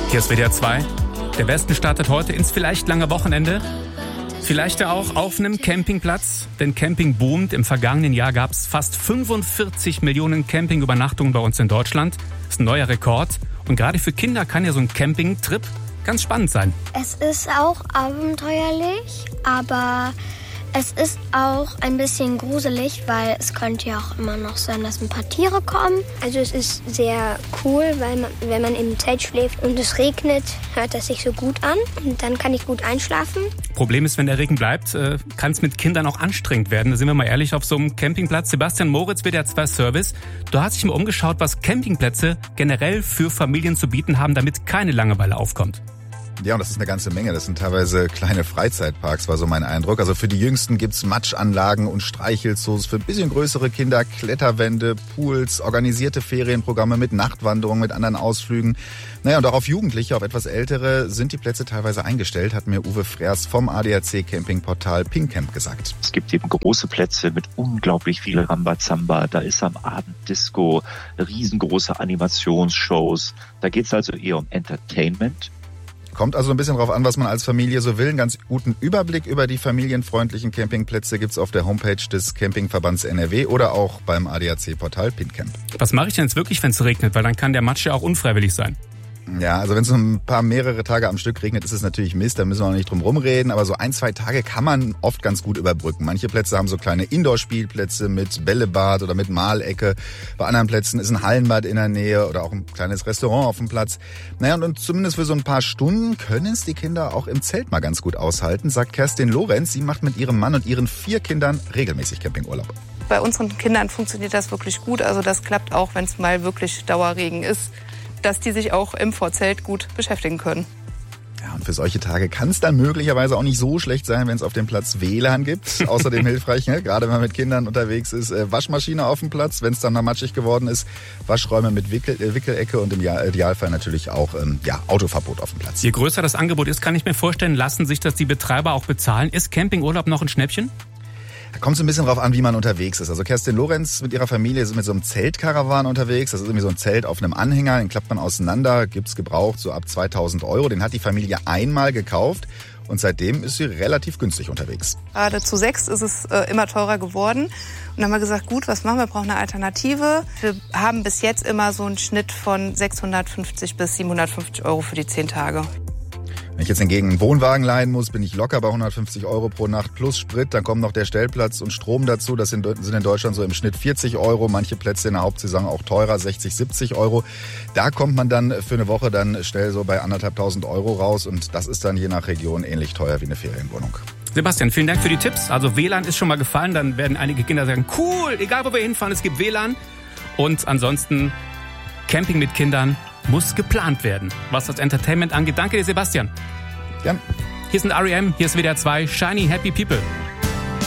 Hier ist WDR 2. Der Westen startet heute ins vielleicht lange Wochenende. Vielleicht ja auch auf einem Campingplatz, denn Camping boomt. Im vergangenen Jahr gab es fast 45 Millionen Campingübernachtungen bei uns in Deutschland. Das ist ein neuer Rekord. Und gerade für Kinder kann ja so ein Campingtrip ganz spannend sein. Es ist auch abenteuerlich, aber es ist auch ein bisschen gruselig, weil es könnte ja auch immer noch sein, dass ein paar Tiere kommen. Also es ist sehr cool, weil wenn man im Zelt schläft und es regnet, hört das sich so gut an und dann kann ich gut einschlafen. Problem ist, wenn der Regen bleibt, kann es mit Kindern auch anstrengend werden. Da sind wir mal ehrlich, auf so einem Campingplatz. Sebastian Moritz, WDR 2 Service. Du hast dich mal umgeschaut, was Campingplätze generell für Familien zu bieten haben, damit keine Langeweile aufkommt. Ja, und das ist eine ganze Menge. Das sind teilweise kleine Freizeitparks, war so mein Eindruck. Also für die Jüngsten gibt's Matschanlagen und Streichelzoos, für ein bisschen größere Kinder Kletterwände, Pools, organisierte Ferienprogramme mit Nachtwanderungen, mit anderen Ausflügen. Naja, und auch auf Jugendliche, auf etwas Ältere sind die Plätze teilweise eingestellt, hat mir Uwe Freers vom ADAC Campingportal Pinkcamp gesagt. Es gibt eben große Plätze mit unglaublich viel Rambazamba. Da ist am Abend Disco, riesengroße Animationsshows. Da geht's also eher um Entertainment. Kommt also ein bisschen drauf an, was man als Familie so will. Einen ganz guten Überblick über die familienfreundlichen Campingplätze gibt's auf der Homepage des Campingverbands NRW oder auch beim ADAC-Portal Pinkcamp. Was mache ich denn jetzt wirklich, wenn es regnet? Weil dann kann der Matsch ja auch unfreiwillig sein. Ja, also wenn es mehrere Tage am Stück regnet, ist es natürlich Mist, da müssen wir auch nicht drum rumreden, aber so 1-2 Tage kann man oft ganz gut überbrücken. Manche Plätze haben so kleine Indoor-Spielplätze mit Bällebad oder mit Malecke. Bei anderen Plätzen ist ein Hallenbad in der Nähe oder auch ein kleines Restaurant auf dem Platz. Naja, und zumindest für so ein paar Stunden können es die Kinder auch im Zelt mal ganz gut aushalten, sagt Kerstin Lorenz. Sie macht mit ihrem Mann und ihren 4 Kindern regelmäßig Campingurlaub. Bei unseren Kindern funktioniert das wirklich gut, also das klappt auch, wenn es mal wirklich Dauerregen ist, dass die sich auch im Vorzelt gut beschäftigen können. Ja, und für solche Tage kann es dann möglicherweise auch nicht so schlecht sein, wenn es auf dem Platz WLAN gibt. Außerdem hilfreich, ne? Gerade wenn man mit Kindern unterwegs ist, Waschmaschine auf dem Platz, wenn es dann mal matschig geworden ist, Waschräume mit Wickelecke und im Idealfall natürlich auch Autoverbot auf dem Platz. Je größer das Angebot ist, kann ich mir vorstellen, lassen sich das die Betreiber auch bezahlen. Ist Campingurlaub noch ein Schnäppchen? Da kommt es ein bisschen drauf an, wie man unterwegs ist. Also Kerstin Lorenz mit ihrer Familie sind mit so einem Zeltkarawan unterwegs. Das ist irgendwie so ein Zelt auf einem Anhänger, den klappt man auseinander, gibt's gebraucht so ab 2.000 €. Den hat die Familie einmal gekauft und seitdem ist sie relativ günstig unterwegs. Gerade zu 6 ist es immer teurer geworden. Und dann haben wir gesagt, gut, was machen wir? Wir brauchen eine Alternative. Wir haben bis jetzt immer so einen Schnitt von 650 bis 750 € für die 10 Tage. Wenn ich jetzt hingegen einen Wohnwagen leihen muss, bin ich locker bei 150 € pro Nacht plus Sprit. Dann kommen noch der Stellplatz und Strom dazu. Das sind in Deutschland so im Schnitt 40 €. Manche Plätze in der Hauptsaison auch teurer, 60, 70 €. Da kommt man dann für eine Woche dann schnell so bei 1.500 € raus. Und das ist dann je nach Region ähnlich teuer wie eine Ferienwohnung. Sebastian, vielen Dank für die Tipps. Also WLAN ist schon mal gefallen. Dann werden einige Kinder sagen, cool, egal wo wir hinfahren, es gibt WLAN. Und ansonsten Camping mit Kindern muss geplant werden, was das Entertainment angeht. Danke dir, Sebastian. Gern. Hier sind R.E.M., hier ist WDR 2, Shiny Happy People.